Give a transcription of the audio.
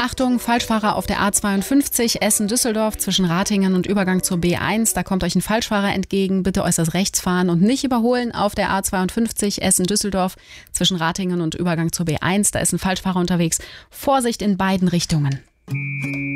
Achtung, Falschfahrer auf der A52 Essen-Düsseldorf zwischen Ratingen und Übergang zur B1. Da kommt euch ein Falschfahrer entgegen. Bitte äußerst rechts fahren und nicht überholen auf der A52 Essen-Düsseldorf zwischen Ratingen und Übergang zur B1. Da ist ein Falschfahrer unterwegs. Vorsicht in beiden Richtungen.